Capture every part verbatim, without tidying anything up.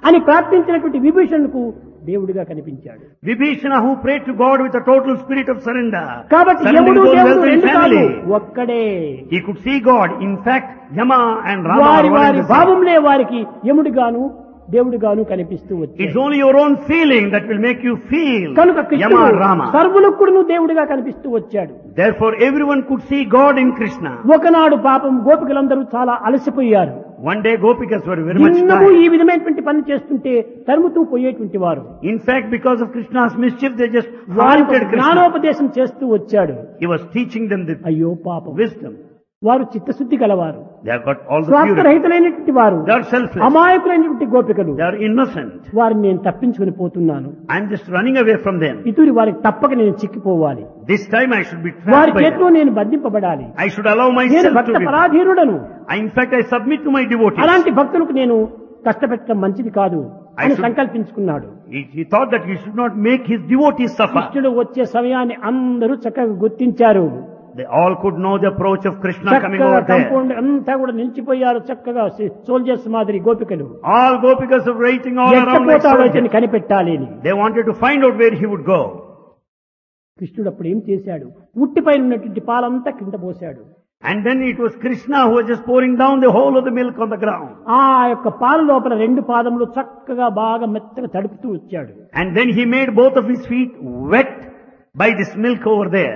అని ప్రార్థించినటువంటి విభీషణుకు దేవుడిగా కనిపించాడు. Vibhishana, who prayed to God with a total spirit of surrender, కాబట్టి surrendering యముడు those దేవుడు wealth and రెండు కాదు, family, ఒక్కడే. he could see God. In fact, Yama and Rama వారి are one వారి and the same. భావంలే వారికి యముడిగాను దేవుడిగాను కనిపిస్తూ It's వచ్చాయి. only your own feeling that will make you feel కనుక Yama కృష్ణుడు and Rama. సర్వులకుడును దేవుడిగా కనిపిస్తూ వచ్చాడు. Therefore, everyone could see God in Krishna. ఒకనాడు పాపం గోపికలందరూ చాలా అలసిపోయారు. One day, Gopikas were very much దిన్నము ఈ tired. విధమైనటువంటి పని చేస్తుంటే తరుముతూ పోయేటువంటి వారు. In fact, because of Krishna's mischief, they just వారికి haunted Krishna. జ్ఞానోపదేశం చేస్తూ వచ్చాడు. He was teaching them the అయ్యో పాపం, wisdom. వారు చిత్తశుద్ధి గలవారు, They have got all the purity. స్వార్థరహితులైనటువంటి వారు, They are selfless. అమాయకులైనటువంటి గోపికలు. They are innocent. వారిని నేను తప్పించుకుని పోతున్నాను. I am just running away from them. ఇతూరి వారికి తప్పక నేను చిక్కిపోవాలి. This time I should be వారి trapped by చేతిలో them. నేను బంధింపబడాలి. I should allow నేను myself Bhakta to be. పరాధీనుడను. I, in fact, I submit to my devotees. అలాంటి భక్తులకు నేను కష్టపెట్టడం మంచిది కాదు I అని should- సంకల్పించుకున్నాడు. He, he thought that he should not make his devotees suffer. కృష్ణుడు వచ్చే సమయాన్ని అందరూ చక్కగా గుర్తించారు. They all could know the approach of Krishna coming చక్కగా over there. కంపౌండ్ అంతా కూడా నిలిచిపోయారు. చక్కగా సోల్జర్స్ మాదిరి గోపికలు. All Gopikas are waiting all around like ఎట్టపోతాడో soldiers. ఇతన్ని కనిపెట్టాలి అని. They wanted to find out where he would go. కృష్ణుడు అప్పుడు ఏం చేశాడు? ఉట్టిపైన ఉన్నటువంటి పాలంతా కింద పోశాడు. And then it was Krishna who was just pouring down the whole of the milk on the ground. ఆ యొక్క పాల లోపల రెండు పాదములు చక్కగా బాగా మెత్తగా తడుపుతూ వచ్చాడు. And then he made both of his feet wet by this milk over there.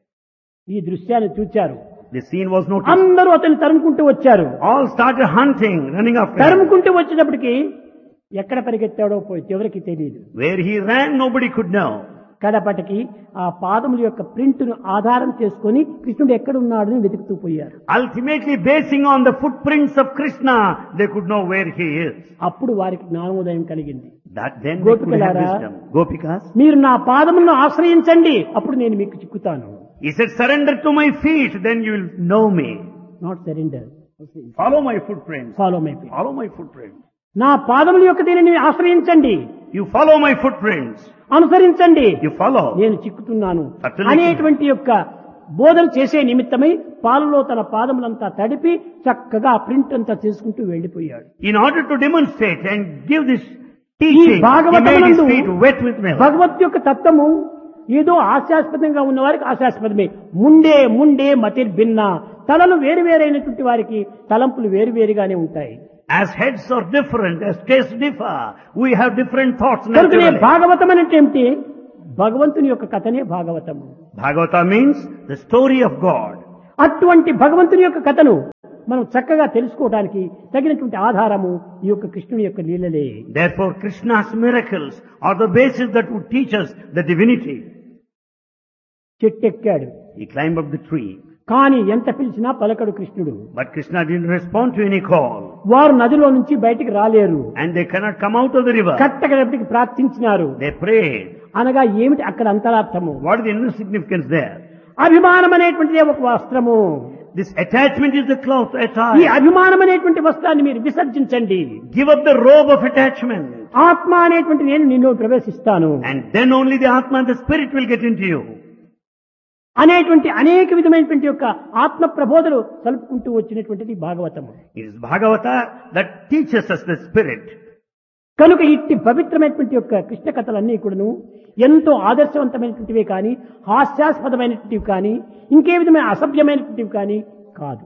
ఈ దృశ్యాన్ని చూచారు. The scene was noticed. అందరూ అతన్ని తరుముకుంటూ వచ్చారు. All started hunting, running after him. తరుముకుంటూ వచ్చేటప్పటికి ఎక్కడ పరిగెత్తాడో పోయి ఎవరికి తెలియదు. Where he ran, nobody could know. కడపటికి ఆ పాదముల యొక్క ప్రింట్ ను ఆధారం చేసుకుని కృష్ణుడు ఎక్కడ ఉన్నాడని వెతుకుతూ పోయారు. Ultimately, basing on the footprints of Krishna, they could know where he is. అప్పుడు వారికి జ్ఞానోదయం కలిగింది. That then they could have గోపికలారా, wisdom. Gopikas, మీరు నా పాదములను ఆశ్రయించండి, అప్పుడు నేను మీకు చిక్కుతాను. he said, surrender to my feet, then you will know me. Not surrender, Follow my footprints. Follow my feet. Follow my footprints. నా పాదముల యొక్క దీనిని ఆశ్రయించండి, You follow my footprints. అనుసరించండి, You follow. నేను చిక్కుతున్నాను Absolutely. అనేటువంటి యొక్క బోధన చేసే నిమిత్తమై పాలలో తన పాదములంతా తడిపి చక్కగా ఆ ప్రింట్ అంతా చేసుకుంటూ వెళ్లిపోయాడు. In order to demonstrate and give this ఈ teaching, he made his భాగవతమునందు feet wet with milk. భగవత్ యొక్క తత్వము ఏదో హాస్యాస్పదంగా ఉన్న వారికి హాస్యాస్పదమే. ముండే ముండే మతిర్ భిన్న, తలలు వేరు వేరైనటువంటి వారికి తలంపులు వేరు వేరుగానే ఉంటాయి. As heads are different, as tastes differ, we have different thoughts కనుకనే naturally. భాగవతం అంటే ఏమిటి? భగవంతుని యొక్క కథనే భాగవతము. Bhagavata means the story of God. అటువంటి భగవంతుని యొక్క కథను మనం చక్కగా తెలుసుకోవడానికి తగినటువంటి ఆధారము ఈ యొక్క కృష్ణుని యొక్క లీలలే. Therefore, Krishna's miracles are the basis that would teach us the divinity. చెట్టెక్కాడు, He climbed up the tree, కానీ ఎంత పిలిచినా పలకడు కృష్ణుడు. but Krishna didn't respond to any call. వారు నదిలో నుంచి బయటికి రాలేరు. And they cannot come out of the river. కట్టగడపటికి ప్రార్థించినారు. They prayed. అనగా ఏమిటి అక్కడ అంతరార్థము? What is the inner significance there? అభిమానం అనేటువంటిదే ఒక వస్త్రము. This attachment is the cloth ఈ attire. అభిమానం అనేటువంటి వస్త్రాన్ని మీరు విసర్జించండి. Give up the robe of attachment. ఆత్మ అనేటువంటి నేను నిన్ను ప్రవేశిస్తాను And then only the Atma and the Spirit will get into you. అనేటువంటి అనేక విధమైనటువంటి యొక్క ఆత్మ ప్రబోధలు కలుపుకుంటూ వచ్చినటువంటిది భాగవతము. It is Bhagavata that teaches us the Spirit. కనుక ఇట్టి పవిత్రమైనటువంటి యొక్క కృష్ణ కథలన్నీ కూడాను ఎంతో ఆదర్శవంతమైనటువంటివే కానీ హాస్యాస్పదమైనటువంటివి కానీ ఇంకే విధమైన అసభ్యమైనటువంటివి కానీ కాదు.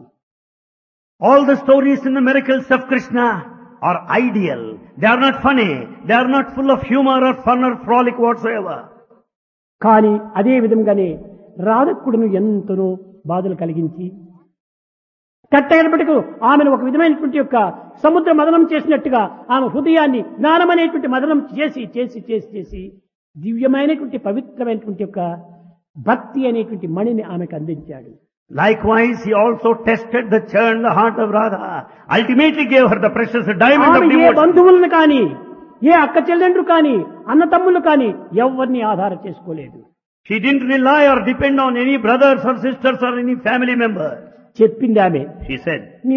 All the stories in the miracles of Krishna are ideal. They are not funny. They are not full of humor or fun or frolic whatsoever. కానీ అదే విధంగానే రాధకుడును ఎంతనో బాధలు కలిగించి కట్టగడపటికు ఆమెను ఒక విధమైనటువంటి యొక్క సముద్ర మదనం చేసినట్టుగా ఆమె హృదయాన్ని జ్ఞానం అనేటువంటి మదనం చేసి చేసి చేసి చేసి దివ్యమైనటువంటి పవిత్రమైనటువంటి యొక్క భక్తి అనేటువంటి మణిని ఆమెకు అందించాడు. Likewise, he also tested the churn, the heart of Radha. Ultimately gave her the precious diamond of ఆమె ఏ devotion. బంధువులను కానీ ఏ అక్క చెల్లెండ్రు కానీ అన్న తమ్ముళ్ళు కానీ ఎవరిని ఆధారం చేసుకోలేదు. She didn't rely or depend on any brothers or sisters or any family members. చెప్పింది ఆమె. She said,